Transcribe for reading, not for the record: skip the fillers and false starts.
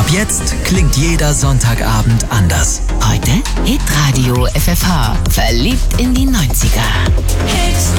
jetzt klingt jeder Sonntagabend anders. Heute Hitradio FFH. Verliebt in die 90er.